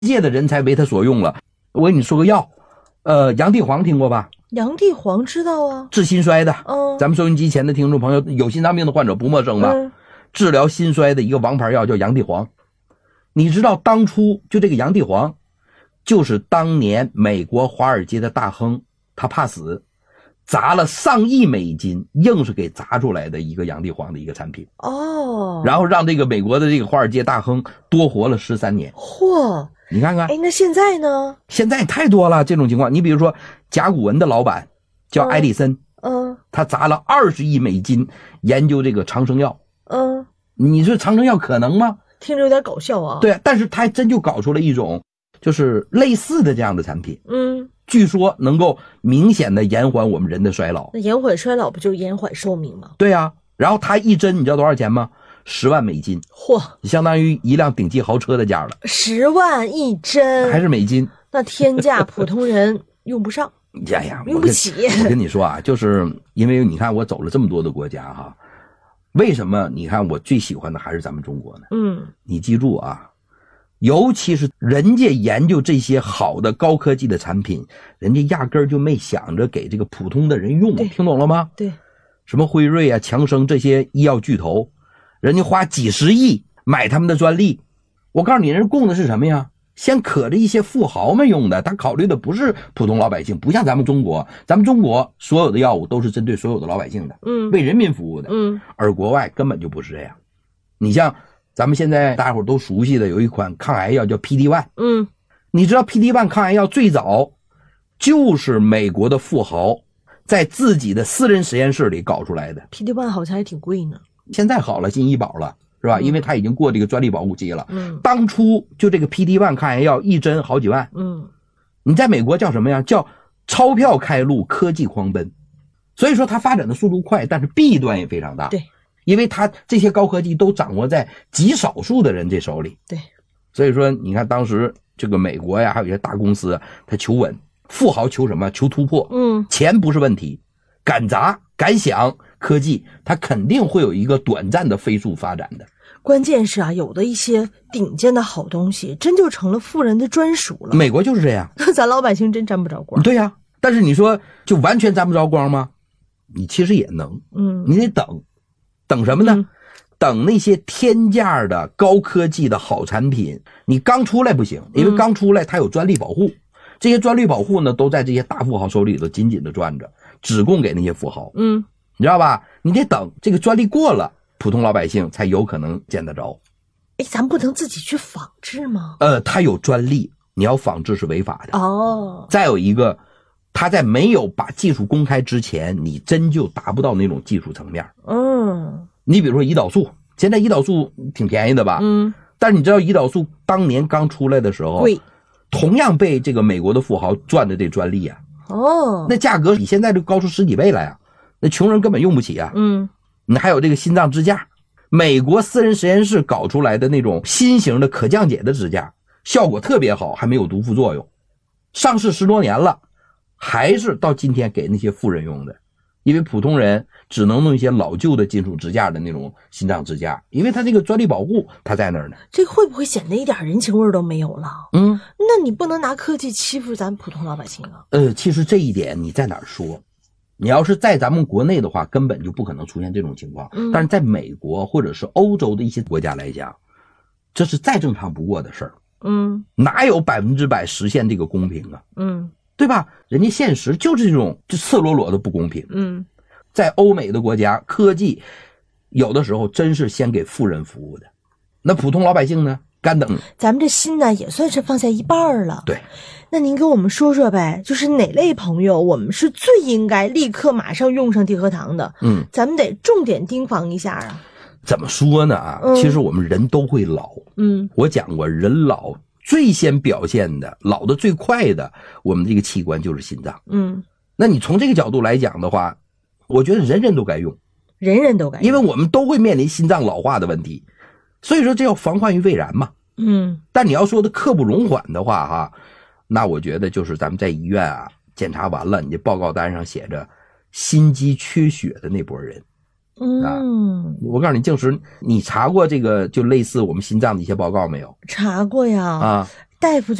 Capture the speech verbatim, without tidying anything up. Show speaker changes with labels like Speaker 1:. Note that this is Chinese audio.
Speaker 1: 界的人才为他所用了。我给你说个药，呃，洋地黄听过吧？
Speaker 2: 洋地黄知道啊，
Speaker 1: 治心衰的。
Speaker 2: 嗯，
Speaker 1: 咱们收音机前的听众朋友，有心脏病的患者不陌生吧？
Speaker 2: 嗯，
Speaker 1: 治疗心衰的一个王牌药叫洋地黄。你知道当初就这个洋地黄，就是当年美国华尔街的大亨，他怕死，砸了上亿美金，硬是给砸出来的一个洋地黄的一个产品。
Speaker 2: 哦，
Speaker 1: 然后让这个美国的这个华尔街大亨多活了十三年。
Speaker 2: 嚯！
Speaker 1: 你看看，
Speaker 2: 哎，那现在呢？
Speaker 1: 现在太多了这种情况。你比如说甲骨文的老板叫埃里森，
Speaker 2: 嗯，
Speaker 1: 他砸了二十亿美金研究这个长生药。
Speaker 2: 嗯，
Speaker 1: 你说长生药可能吗？
Speaker 2: 听着有点搞笑啊。
Speaker 1: 对，但是他还真就搞出了一种就是类似的这样的产品。
Speaker 2: 嗯，
Speaker 1: 据说能够明显的延缓我们人的衰老。
Speaker 2: 那延缓衰老不就是延缓寿命吗？
Speaker 1: 对啊，然后他一针你知道多少钱吗？十万美金。
Speaker 2: 嚯，
Speaker 1: 相当于一辆顶级豪车的价了。
Speaker 2: 十万一针，
Speaker 1: 还是美金？
Speaker 2: 那天价普通人用不上。
Speaker 1: 哎呀，
Speaker 2: 用不起。
Speaker 1: 我跟你说啊，就是因为你看我走了这么多的国家哈，为什么你看我最喜欢的还是咱们中国呢？
Speaker 2: 嗯，
Speaker 1: 你记住啊，尤其是人家研究这些好的高科技的产品，人家压根儿就没想着给这个普通的人用，听懂了吗？
Speaker 2: 对，
Speaker 1: 什么辉瑞啊、强生这些医药巨头，人家花几十亿买他们的专利。我告诉你，人供的是什么呀？先可着一些富豪们用的，他考虑的不是普通老百姓，不像咱们中国，咱们中国所有的药物都是针对所有的老百姓的，
Speaker 2: 嗯，
Speaker 1: 为人民服务的，
Speaker 2: 嗯，
Speaker 1: 而国外根本就不是这样。你像咱们现在大伙都熟悉的有一款抗癌药叫 P D 一，
Speaker 2: 嗯，
Speaker 1: 你知道 P D 一 抗癌药最早就是美国的富豪在自己的私人实验室里搞出来的。
Speaker 2: P D 一 好像还挺贵呢，
Speaker 1: 现在好了，进医保了是吧？
Speaker 2: 嗯，
Speaker 1: 因为它已经过这个专利保护期了。
Speaker 2: 嗯，
Speaker 1: 当初就这个 P D 一 抗癌药一针好几万。
Speaker 2: 嗯，
Speaker 1: 你在美国叫什么呀？叫钞票开路，科技狂奔。所以说它发展的速度快，但是弊端也非常大。
Speaker 2: 对，
Speaker 1: 因为它这些高科技都掌握在极少数的人这手里。
Speaker 2: 对，
Speaker 1: 所以说你看当时这个美国呀，还有一些大公司，它求稳，富豪求什么？求突破。
Speaker 2: 嗯，
Speaker 1: 钱不是问题，敢砸敢想科技，它肯定会有一个短暂的飞速发展的。
Speaker 2: 关键是啊，有的一些顶尖的好东西真就成了富人的专属了。
Speaker 1: 美国就是这样，
Speaker 2: 咱老百姓真沾不着光。
Speaker 1: 对呀、啊，但是你说就完全沾不着光吗？你其实也能，
Speaker 2: 嗯，
Speaker 1: 你得等，等什么呢？
Speaker 2: 嗯，
Speaker 1: 等那些天价的高科技的好产品，你刚出来不行，因为刚出来它有专利保护，嗯，这些专利保护呢都在这些大富豪手里头紧紧的攥着，只供给那些富豪。
Speaker 2: 嗯，
Speaker 1: 你知道吧？你得等这个专利过了，普通老百姓才有可能见得着。
Speaker 2: 哎，咱不能自己去仿制吗？
Speaker 1: 呃，它有专利，你要仿制是违法的。
Speaker 2: 哦。
Speaker 1: 再有一个，他在没有把技术公开之前，你真就达不到那种技术层面。
Speaker 2: 嗯。
Speaker 1: 你比如说胰岛素，现在胰岛素挺便宜的吧？
Speaker 2: 嗯。
Speaker 1: 但是你知道胰岛素当年刚出来的时候，
Speaker 2: 贵，
Speaker 1: 同样被这个美国的富豪赚的这专利啊。
Speaker 2: 哦。
Speaker 1: 那价格比现在就高出十几倍来呀，那穷人根本用不起啊。
Speaker 2: 嗯。
Speaker 1: 你还有这个心脏支架，美国私人实验室搞出来的那种新型的可降解的支架，效果特别好，还没有毒副作用，上市十多年了，还是到今天给那些富人用的。因为普通人只能弄一些老旧的金属支架的那种心脏支架，因为它这个专利保护它在那儿呢。
Speaker 2: 这个会不会显得一点人情味都没有了？
Speaker 1: 嗯，
Speaker 2: 那你不能拿科技欺负咱普通老百姓啊。
Speaker 1: 呃，其实这一点你在哪儿说？你要是在咱们国内的话，根本就不可能出现这种情况。
Speaker 2: 嗯，
Speaker 1: 但是在美国或者是欧洲的一些国家来讲，这是再正常不过的事儿。
Speaker 2: 嗯，
Speaker 1: 哪有百分之百实现这个公平啊？
Speaker 2: 嗯，
Speaker 1: 对吧？人家现实就是这种就赤裸裸的不公平。
Speaker 2: 嗯，
Speaker 1: 在欧美的国家，科技有的时候真是先给富人服务的，那普通老百姓呢？干等。
Speaker 2: 咱们这心呢也算是放下一半了。
Speaker 1: 对，
Speaker 2: 那您给我们说说呗，就是哪类朋友我们是最应该立刻马上用上地核糖的？
Speaker 1: 嗯，
Speaker 2: 咱们得重点盯防一下啊。
Speaker 1: 怎么说呢啊？
Speaker 2: 嗯，
Speaker 1: 其实我们人都会老。
Speaker 2: 嗯，
Speaker 1: 我讲过，人老最先表现的、老的最快的，我们这个器官就是心脏。
Speaker 2: 嗯，
Speaker 1: 那你从这个角度来讲的话，我觉得人人都该用，
Speaker 2: 人人都该用，
Speaker 1: 因为我们都会面临心脏老化的问题。所以说这要防患于未然嘛。
Speaker 2: 嗯，
Speaker 1: 但你要说的刻不容缓的话哈，那我觉得就是咱们在医院啊检查完了，你这报告单上写着心肌缺血的那波人。
Speaker 2: 嗯、
Speaker 1: 啊，我告诉你，静时你查过这个就类似我们心脏的一些报告没有？
Speaker 2: 查过呀。
Speaker 1: 啊，
Speaker 2: 大夫